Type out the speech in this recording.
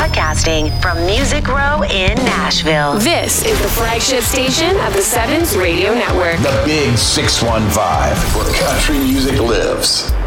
Broadcasting from Music Row in Nashville. This is the flagship station of the Sevens Radio Network. The Big 615, where country music lives.